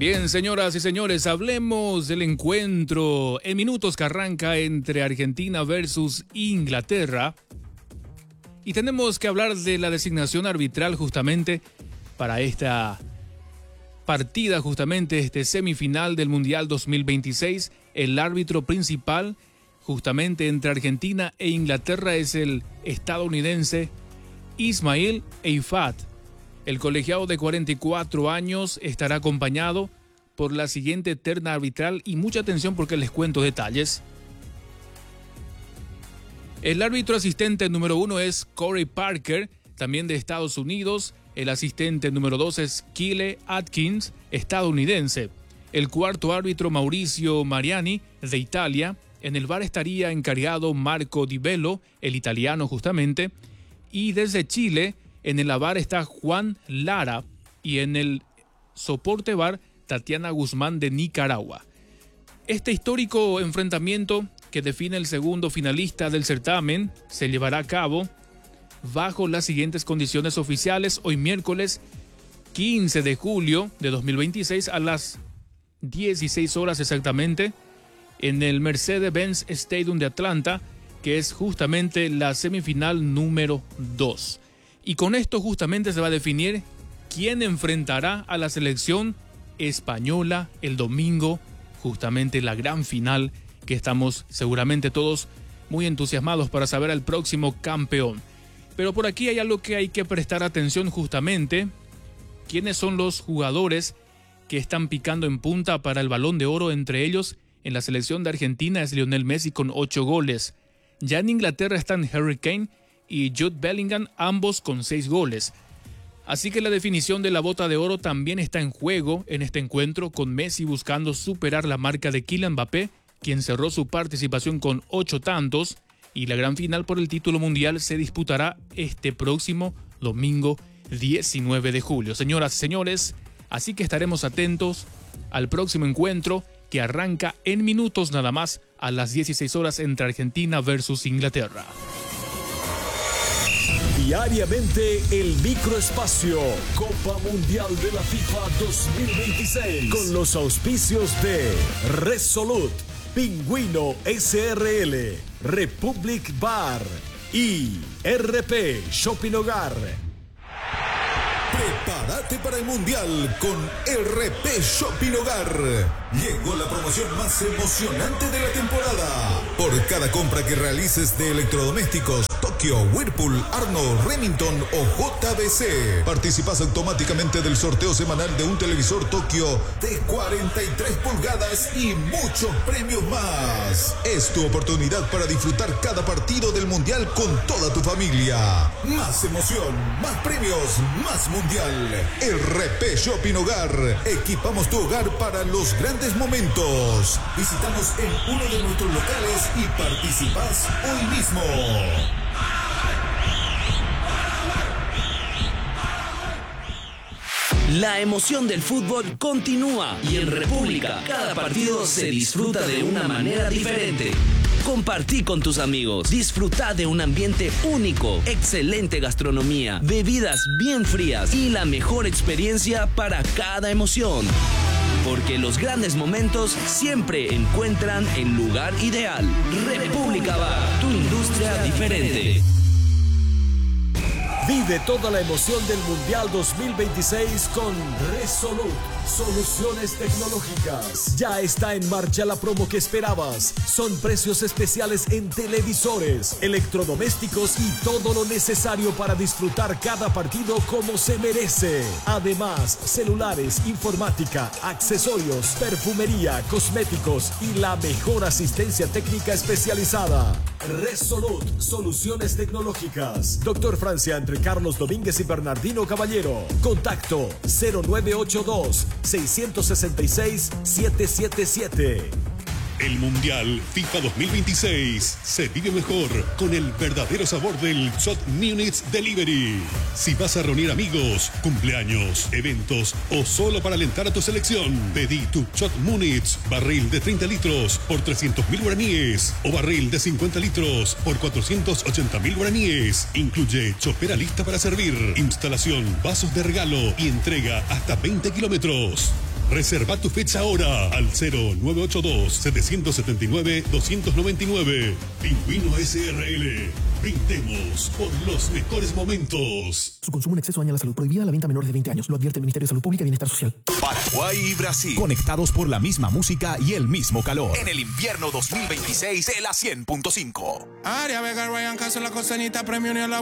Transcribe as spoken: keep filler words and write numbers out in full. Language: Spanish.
Bien, señoras y señores, hablemos del encuentro en minutos que arranca entre Argentina versus Inglaterra. Y tenemos que hablar de la designación arbitral justamente para esta partida, justamente este semifinal del Mundial dos mil veintiséis. El árbitro principal justamente entre Argentina e Inglaterra es el estadounidense Ismail Eifat. El colegiado de cuarenta y cuatro años estará acompañado por la siguiente terna arbitral y mucha atención porque les cuento detalles. El árbitro asistente número uno es Corey Parker, también de Estados Unidos. El asistente número dos es Kyle Atkins, estadounidense. El cuarto árbitro Mauricio Mariani, de Italia. En el V A R estaría encargado Marco Di Bello, el italiano justamente. Y desde Chile, en el A V A R está Juan Lara y en el soporte V A R Tatiana Guzmán de Nicaragua. Este histórico enfrentamiento que define el segundo finalista del certamen se llevará a cabo bajo las siguientes condiciones oficiales hoy miércoles quince de julio de dos mil veintiséis a las dieciséis horas exactamente en el Mercedes-Benz Stadium de Atlanta, que es justamente la semifinal número dos. Y con esto justamente se va a definir quién enfrentará a la selección española el domingo, justamente la gran final que estamos seguramente todos muy entusiasmados para saber al próximo campeón. Pero por aquí hay algo que hay que prestar atención justamente. ¿Quiénes son los jugadores que están picando en punta para el Balón de Oro? Entre ellos, en la selección de Argentina es Lionel Messi con ocho goles. Ya en Inglaterra están Harry Kane y Jude Bellingham, ambos con seis goles. Así que la definición de la bota de oro también está en juego en este encuentro, con Messi buscando superar la marca de Kylian Mbappé, quien cerró su participación con ocho tantos, y la gran final por el título mundial se disputará este próximo domingo diecinueve de julio. Señoras y señores, así que estaremos atentos al próximo encuentro que arranca en minutos nada más a las dieciséis horas entre Argentina versus Inglaterra. Diariamente el microespacio Copa Mundial de la FIFA dos mil veintiséis con los auspicios de Resolute, Pingüino S R L, Republic Bar y R P Shopping Hogar. Prepárate para el Mundial con R P Shopping Hogar. Llegó la promoción más emocionante de la temporada. Por cada compra que realices de electrodomésticos Tokio, Whirlpool, Arno, Remington o J B C, participas automáticamente del sorteo semanal de un televisor Tokio de cuarenta y tres pulgadas y muchos premios más. Es tu oportunidad para disfrutar cada partido del Mundial con toda tu familia. Más emoción, más premios, más Mundial. R P Shopping Hogar. Equipamos tu hogar para los grandes momentos. Visítanos en uno de nuestros locales y participás hoy mismo. La emoción del fútbol continúa y en República cada partido se disfruta de una manera diferente. Compartí con tus amigos, disfruta de un ambiente único, excelente gastronomía, bebidas bien frías y la mejor experiencia para cada emoción. Porque los grandes momentos siempre encuentran el lugar ideal. República Bar, tu industria diferente. Vive toda la emoción del Mundial dos mil veintiséis con Resolute Soluciones Tecnológicas. Ya está en marcha la promo que esperabas. Son precios especiales en televisores, electrodomésticos y todo lo necesario para disfrutar cada partido como se merece. Además, celulares, informática, accesorios, perfumería, cosméticos y la mejor asistencia técnica especializada. Resolute Soluciones Tecnológicas. Doctor Francia, entre Carlos Domínguez y Bernardino Caballero. Contacto cero nueve ocho dos, seis seis seis, siete siete siete. El Mundial FIFA dos mil veintiséis se vive mejor con el verdadero sabor del Shot Minutes Delivery. Si vas a reunir amigos, cumpleaños, eventos o solo para alentar a tu selección, pedí tu Shot Minutes, barril de treinta litros por trescientos mil guaraníes o barril de cincuenta litros por cuatrocientos ochenta mil guaraníes. Incluye chopera lista para servir, instalación, vasos de regalo y entrega hasta veinte kilómetros. Reserva tu fecha ahora al cero nueve ocho dos, siete siete nueve, dos nueve nueve. Pingüino S R L. Brindemos por los mejores momentos. Su consumo en exceso daña la salud. Prohibida la venta a menores de veinte años. Lo advierte el Ministerio de Salud Pública y Bienestar Social. Paraguay y Brasil, conectados por la misma música y el mismo calor. En el invierno dos mil veintiséis de la cien punto cinco. Área Vega, Ryan Castle, la costeñita, premio ni a la